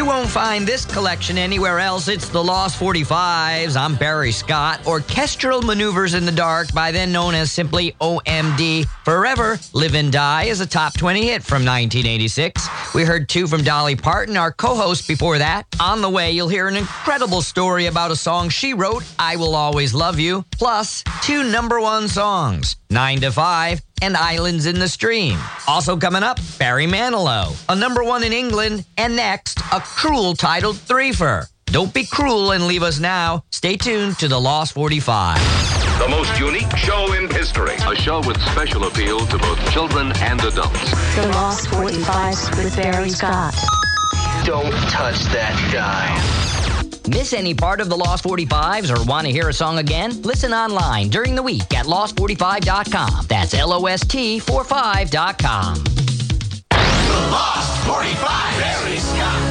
won't find this collection anywhere else. It's the Lost 45s. I'm Barry Scott. Orchestral Maneuvers in the Dark, by then known as simply OMD. Forever Live and Die is a top 20 hit from 1986. We heard two from Dolly Parton, our co-host before that. On the way, you'll hear an incredible story about a song she wrote, I Will Always Love You, plus two number-one songs, 9 to 5 and Islands in the Stream. Also coming up, Barry Manilow, a number-one in England, and next, a Cruel titled Threefer. Don't be cruel and leave us now. Stay tuned to the Lost 45. The most unique show in history. A show with special appeal to both children and adults. The Lost 45s with Barry Scott. Don't touch that dial. Miss any part of the Lost 45s or want to hear a song again? Listen online during the week at lost45.com. That's LOST45.com. The Lost 45. Barry Scott.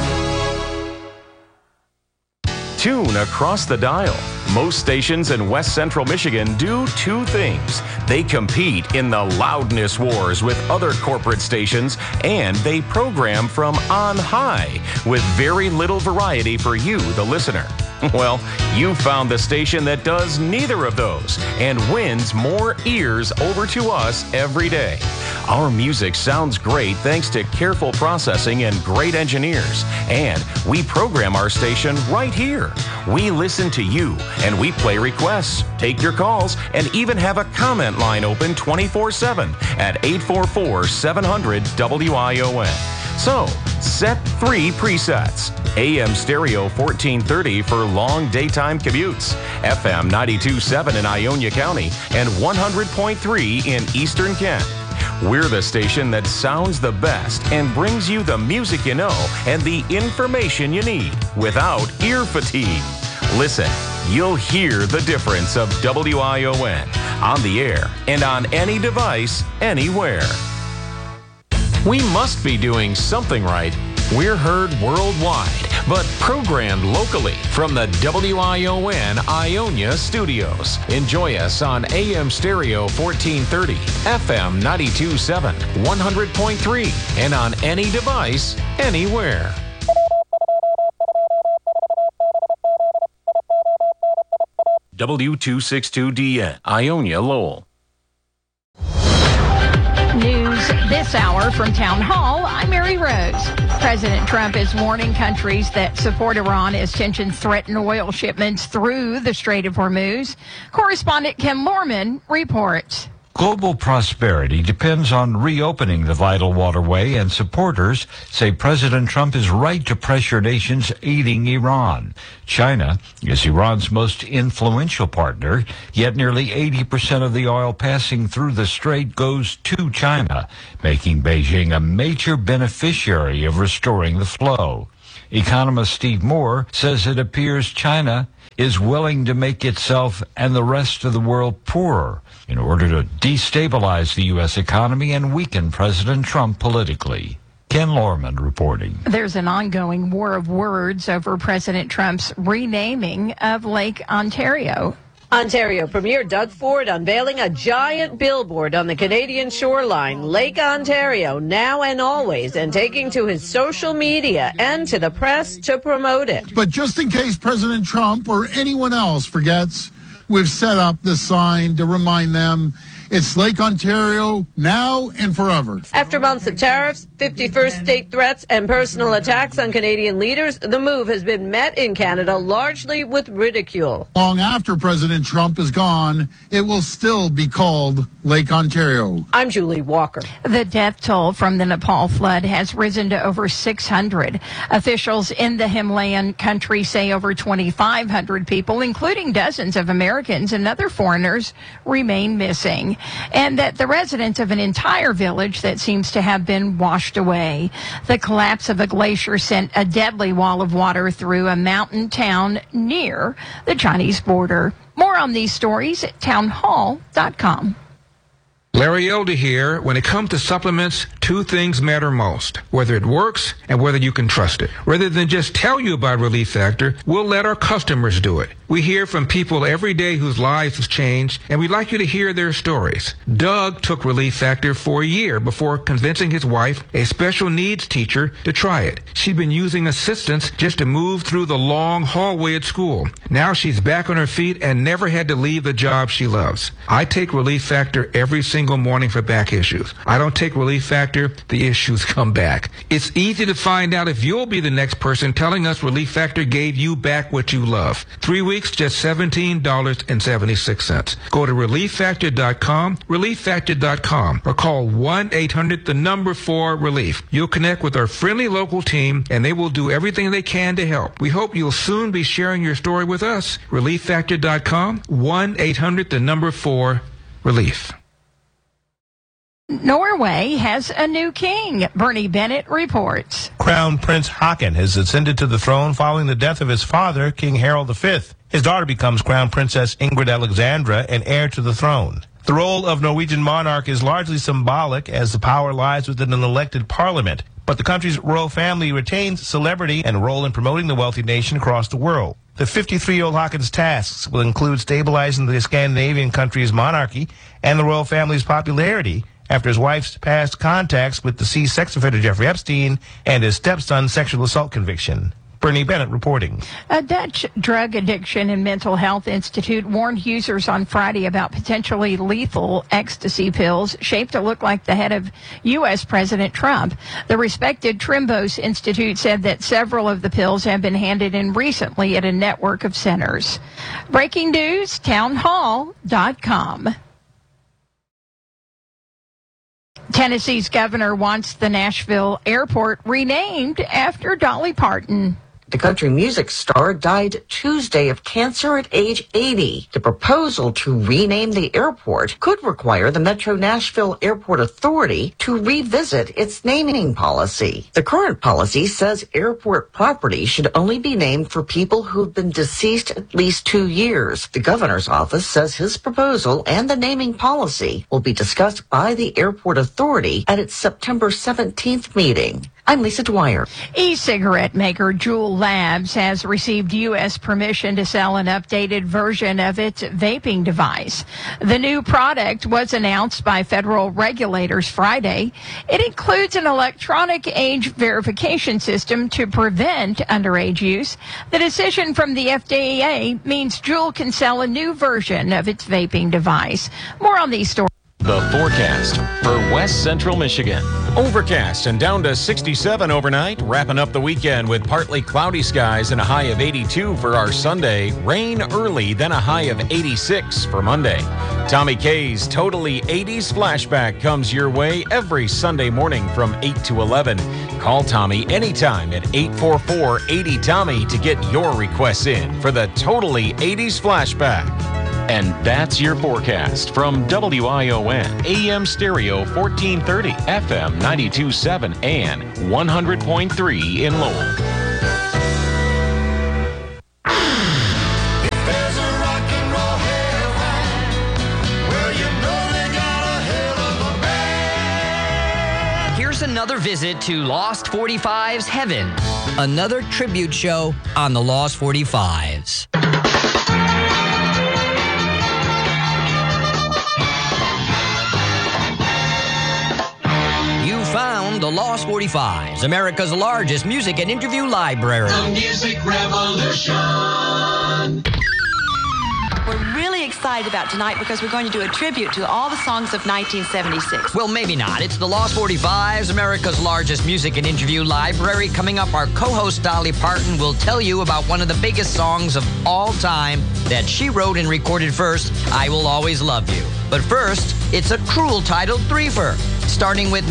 Tune across the dial. Most stations in West Central Michigan do two things. They compete in the loudness wars with other corporate stations, and they program from on high with very little variety for you, the listener. Well, you found the station that does neither of those and wins more ears over to us every day. Our music sounds great thanks to careful processing and great engineers. And we program our station right here. We listen to you and we play requests, take your calls, and even have a comment line open 24/7 at 844-700-WION. So, set 3 presets. AM stereo 1430 for long daytime commutes, FM 92.7 in Ionia County, and 100.3 in Eastern Kent. We're the station that sounds the best and brings you the music you know and the information you need without ear fatigue. Listen, you'll hear the difference of WION on the air and on any device, anywhere. We must be doing something right. We're heard worldwide, but programmed locally from the WION Ionia studios. Enjoy us on AM stereo 1430, FM 92.7, 100.3, and on any device, anywhere. W262DN, Ionia, Lowell. News this hour from Town Hall. I'm Mary Rose. President Trump is warning countries that support Iran as tensions threaten oil shipments through the Strait of Hormuz. Correspondent Ken Lorman reports. Global prosperity depends on reopening the vital waterway, and supporters say President Trump is right to pressure nations aiding Iran. China is Iran's most influential partner, yet nearly 80% of the oil passing through the strait goes to China, making Beijing a major beneficiary of restoring the flow. Economist Steve Moore says it appears China is willing to make itself and the rest of the world poorer in order to destabilize the U.S. economy and weaken President Trump politically. Ken Lorman reporting. There's an ongoing war of words over President Trump's renaming of Lake Ontario. Ontario Premier Doug Ford unveiling a giant billboard on the Canadian shoreline, Lake Ontario, now and always, and taking to his social media and to the press to promote it. But just in case President Trump or anyone else forgets, we've set up this sign to remind them it's Lake Ontario now and forever. After months of tariffs, 51st state threats, and personal attacks on Canadian leaders, the move has been met in Canada largely with ridicule. Long after President Trump is gone, it will still be called Lake Ontario. I'm Julie Walker. The death toll from the Nepal flood has risen to over 600. Officials in the Himalayan country say over 2,500 people, including dozens of Americans and other foreigners, remain missing, and that the residents of an entire village that seems to have been washed away. The collapse of a glacier sent a deadly wall of water through a mountain town near the Chinese border. More on these stories at townhall.com. Larry Elder here. When it comes to supplements, two things matter most: whether it works and whether you can trust it. Rather than just tell you about Relief Factor, we'll let our customers do it. We hear from people every day whose lives have changed, and we'd like you to hear their stories. Doug took Relief Factor for a year before convincing his wife, a special needs teacher, to try it. She'd been using assistance just to move through the long hallway at school. Now she's back on her feet and never had to leave the job she loves. I take Relief Factor every single morning for back issues. I don't take Relief Factor, the issues come back. It's easy to find out if you'll be the next person telling us Relief Factor gave you back what you love. 3 weeks, just $17.76. Go to ReliefFactor.com, ReliefFactor.com, or call 1-800-4-RELIEF. You'll connect with our friendly local team, and they will do everything they can to help. We hope you'll soon be sharing your story with us. ReliefFactor.com, 1-800-4-RELIEF. Norway has a new king. Bernie Bennett reports. Crown Prince Haakon has ascended to the throne following the death of his father, King Harald V. His daughter becomes Crown Princess Ingrid Alexandra and heir to the throne. The role of Norwegian monarch is largely symbolic, as the power lies within an elected parliament. But the country's royal family retains celebrity and a role in promoting the wealthy nation across the world. The 53-year-old Haakon's tasks will include stabilizing the Scandinavian country's monarchy and the royal family's popularity after his wife's past contacts with deceased sex offender Jeffrey Epstein and his stepson's sexual assault conviction. Bernie Bennett reporting. A Dutch drug addiction and mental health institute warned users on Friday about potentially lethal ecstasy pills shaped to look like the head of U.S. President Trump. The respected Trimbos Institute said that several of the pills have been handed in recently at a network of centers. Breaking news, townhall.com. Tennessee's governor wants the Nashville airport renamed after Dolly Parton. The country music star died Tuesday of cancer at age 80. The proposal to rename the airport could require the Metro Nashville Airport Authority to revisit its naming policy. The current policy says airport property should only be named for people who've been deceased at least 2 years. The governor's office says his proposal and the naming policy will be discussed by the airport authority at its September 17th meeting. I'm Lisa Dwyer. E-cigarette maker Juul Labs has received U.S. permission to sell an updated version of its vaping device. The new product was announced by federal regulators Friday. It includes an electronic age verification system to prevent underage use. The decision from the FDA means Juul can sell a new version of its vaping device. More on these stories. The forecast for West Central Michigan. Overcast and down to 67 overnight. Wrapping up the weekend with partly cloudy skies and a high of 82 for our Sunday. Rain early, then a high of 86 for Monday. Tommy K's Totally 80s Flashback comes your way every Sunday morning from 8 to 11. Call Tommy anytime at 844-80-TOMMY to get your requests in for the Totally 80s Flashback. And that's your forecast from WION, AM Stereo 1430, FM 92.7, and 100.3 in Lowell. Here's another visit to Lost 45's Heaven, another tribute show on the Lost 45s. Found the Lost 45s, America's largest music and interview library. The Music Revolution. We're really excited about tonight because we're going to do a tribute to all the songs of 1976. Well, maybe not. It's the Lost 45s, America's largest music and interview library. Coming up, our co-host Dolly Parton will tell you about one of the biggest songs of all time that she wrote and recorded first, I Will Always Love You. But first, it's a Cruel titled threefer, starting with